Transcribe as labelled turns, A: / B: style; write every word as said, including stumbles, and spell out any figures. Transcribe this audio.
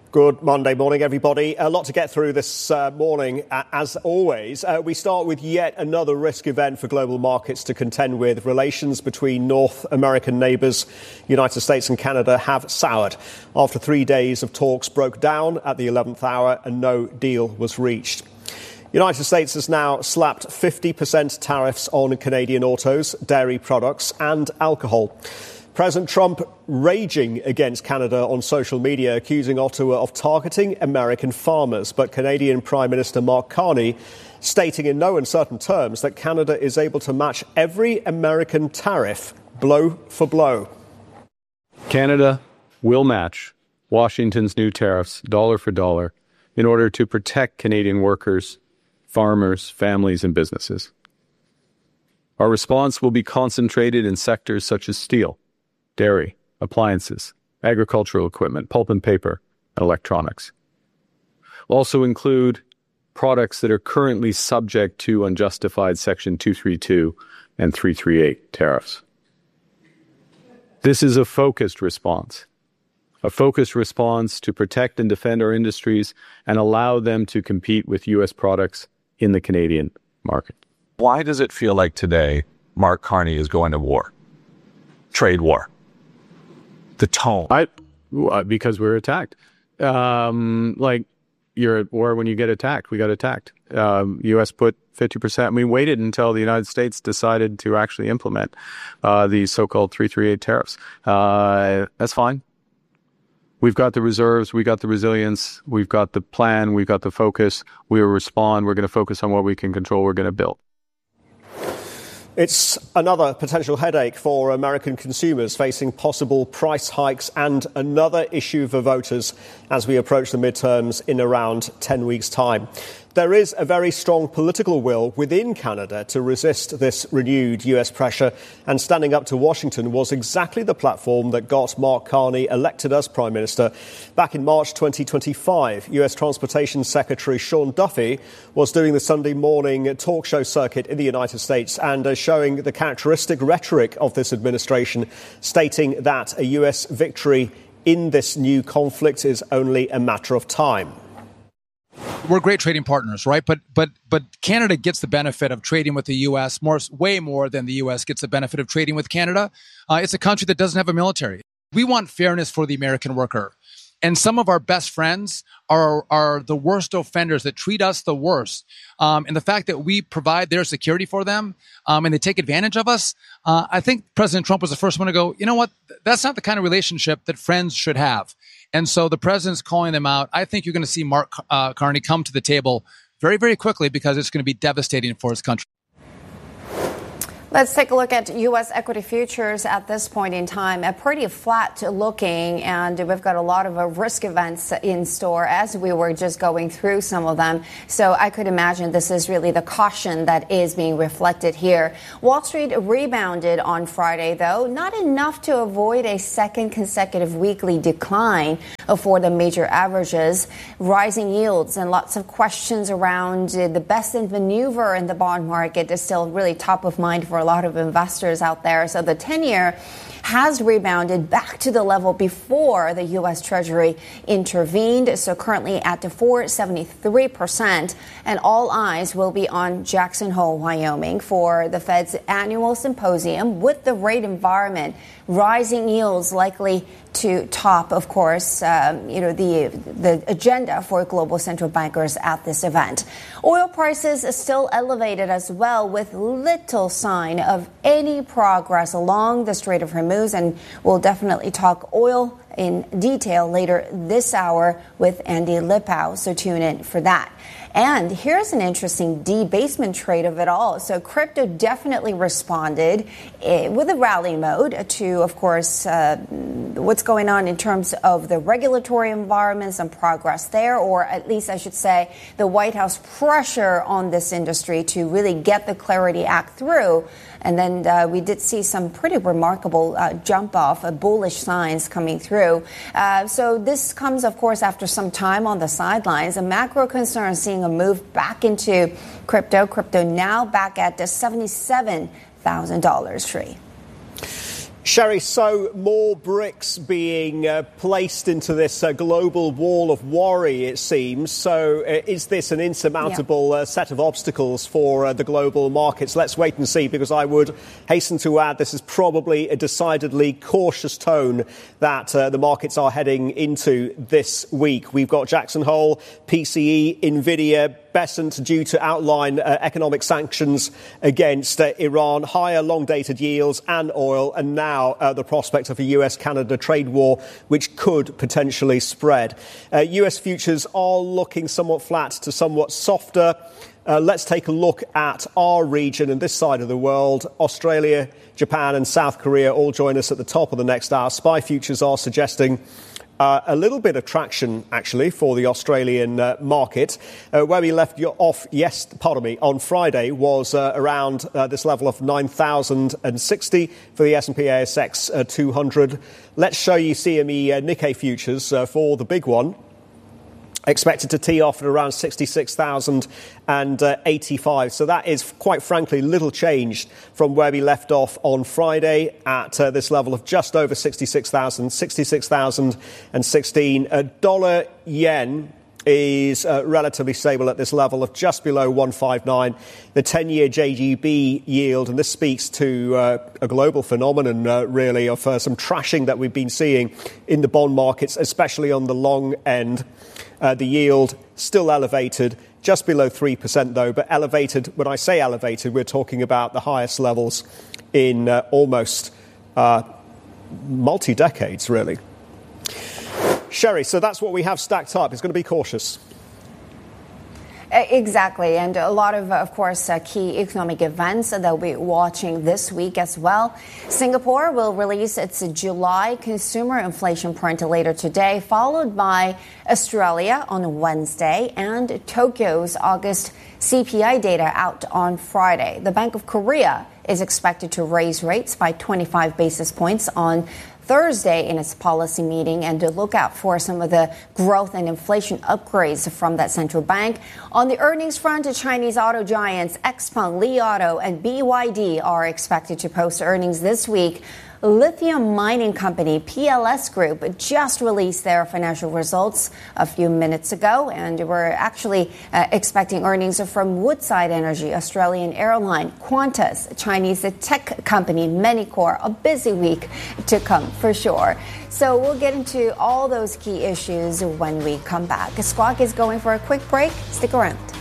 A: Good Monday morning, everybody. A lot to get through this uh, morning, uh, as always. Uh, we start with yet another risk event for global markets to contend with. Relations between North American neighbours, United States and Canada, have soured after three days of talks broke down at the eleventh hour and no deal was reached. United States has now slapped fifty percent tariffs on Canadian autos, dairy products and alcohol. President Trump raging against Canada on social media, accusing Ottawa of targeting American farmers. But Canadian Prime Minister Mark Carney stating in no uncertain terms that Canada is able to match every American tariff blow for blow.
B: Canada will match Washington's new tariffs dollar for dollar in order to protect Canadian workers, farmers, families and businesses. Our response will be concentrated in sectors such as steel, dairy, appliances, agricultural equipment, pulp and paper, and electronics. We'll also include products that are currently subject to unjustified Section two thirty-two and three thirty-eight tariffs. This is a focused response, a focused response to protect and defend our industries and allow them to compete with U S products in the Canadian market.
C: Why does it feel like today Mark Carney is going to war? Trade war. The tone.
B: I, because we're attacked. Um, like, you're at war when you get attacked. We got attacked. Um, U S put fifty percent. We waited until the United States decided to actually implement uh, these so-called three thirty-eight tariffs. Uh, that's fine. We've got the reserves. We got the resilience. We've got the plan. We've got the focus. We will respond. We're going to focus on what we can control. We're going to build.
A: It's another potential headache for American consumers facing possible price hikes and another issue for voters as we approach the midterms in around ten weeks' time. There is a very strong political will within Canada to resist this renewed U S pressure, and standing up to Washington was exactly the platform that got Mark Carney elected as Prime Minister. Back in March twenty twenty-five, U S Transportation Secretary Sean Duffy was doing the Sunday morning talk show circuit in the United States and uh, showing the characteristic rhetoric of this administration, stating that a U S victory in this new conflict is only a matter of time.
D: We're great trading partners, right? But but but Canada gets the benefit of trading with the U S more, way more than the U S gets the benefit of trading with Canada. Uh, it's a country that doesn't have a military. We want fairness for the American worker. And some of our best friends are are the worst offenders that treat us the worst. Um, and the fact that we provide their security for them um, and they take advantage of us, uh, I think President Trump was the first one to go, you know what, that's not the kind of relationship that friends should have. And so the president's calling them out. I think you're going to see Mark uh, Carney come to the table very, very quickly because it's going to be devastating for his country.
E: Let's take a look at U S equity futures at this point in time. A pretty flat looking, and we've got a lot of uh, risk events in store as we were just going through some of them. So I could imagine this is really the caution that is being reflected here. Wall Street rebounded on Friday, though, not enough to avoid a second consecutive weekly decline for the major averages. Rising yields and lots of questions around uh, the best in maneuver in the bond market is still really top of mind for a lot of investors out there. So the ten-year has rebounded back to the level before the U S Treasury intervened. So currently at the four point seven three percent. And all eyes will be on Jackson Hole, Wyoming for the Fed's annual symposium with the rate environment. Rising yields likely to top, of course, um, you know, the the agenda for global central bankers at this event. Oil prices are still elevated as well, with little sign of any progress along the Strait of Hormuz. And we'll definitely talk oil in detail later this hour with Andy Lipow. So tune in for that. And here's an interesting debasement trade of it all. So crypto definitely responded uh, with a rally mode to, of course, uh, what's going on in terms of the regulatory environment, some progress there, or at least I should say the White House pressure on this industry to really get the Clarity Act through. And then uh, we did see some pretty remarkable uh, jump off, uh, bullish signs coming through. Uh, so this comes, of course, after some time on the sidelines. A macro concern seeing a move back into crypto. Crypto now back at the seventy-seven thousand dollars tree.
A: Sherry, so more bricks being uh, placed into this uh, global wall of worry, it seems. So uh, is this an insurmountable yeah. uh, set of obstacles for uh, the global markets? Let's wait and see, because I would hasten to add this is probably a decidedly cautious tone that uh, the markets are heading into this week. We've got Jackson Hole, P C E, Nvidia, Besant due to outline uh, economic sanctions against uh, Iran, higher long-dated yields and oil, and now uh, the prospect of a U S Canada trade war, which could potentially spread. Uh, U S futures are looking somewhat flat to somewhat softer. Uh, let's take a look at our region and this side of the world. Australia, Japan and South Korea all join us at the top of the next hour. SPI futures are suggesting Uh, a little bit of traction, actually, for the Australian uh, market. Uh, where we left you off, yes, pardon me, on Friday was uh, around uh, this level of nine thousand sixty for the S and P A S X uh, two hundred. Let's show you C M E uh, Nikkei futures uh, for the big one. Expected to tee off at around sixty-six thousand eighty-five. So that is, quite frankly, little changed from where we left off on Friday at uh, this level of just over sixty-six thousand, sixty-six thousand sixteen. A dollar yen is uh, relatively stable at this level of just below one fifty-nine. The ten-year J G B yield, and this speaks to uh, a global phenomenon, uh, really, of uh, some trashing that we've been seeing in the bond markets, especially on the long end. Uh, the yield still elevated, just below three percent, though, but elevated. When I say elevated, we're talking about the highest levels in uh, almost uh, multi-decades, really. Sherry, so that's what we have stacked up. It's going to be cautious.
E: Exactly. And a lot of, of course, uh, key economic events that we'll be watching this week as well. Singapore will release its July consumer inflation print later today, followed by Australia on Wednesday and Tokyo's August C P I data out on Friday. The Bank of Korea is expected to raise rates by twenty-five basis points on Thursday in its policy meeting, and to look out for some of the growth and inflation upgrades from that central bank. On the earnings front, the Chinese auto giants Xpeng, Li Auto and B Y D are expected to post earnings this week. Lithium mining company P L S Group just released their financial results a few minutes ago, and we're actually uh, expecting earnings from Woodside Energy, Australian airline, Qantas, Chinese tech company Manycore. A busy week to come for sure. So we'll get into all those key issues when we come back. Squawk is going for a quick break. Stick around.